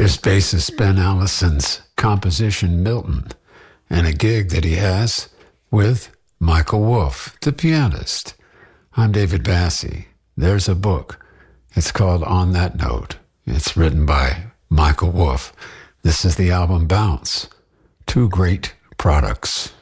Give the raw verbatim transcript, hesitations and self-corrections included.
There's bassist Ben Allison's composition Milton, and a gig that he has with Michael Wolff, the pianist. I'm David Bassi. There's a book. It's called On That Note. It's written by Michael Wolff. This is the album Bounce. Two great products.